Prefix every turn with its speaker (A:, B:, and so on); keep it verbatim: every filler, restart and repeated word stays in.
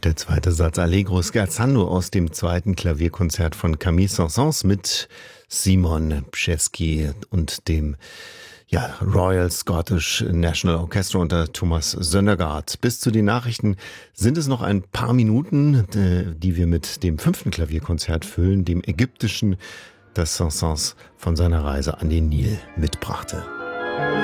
A: Der zweite Satz Allegro scherzando aus dem zweiten Klavierkonzert von Camille Saint-Saëns mit Simon Bczewski und dem ja, Royal Scottish National Orchestra unter Thomas Söndergaard. Bis zu den Nachrichten sind es noch ein paar Minuten, die wir mit dem fünften Klavierkonzert füllen, dem ägyptischen, das Saint-Saëns von seiner Reise an den Nil mitbrachte.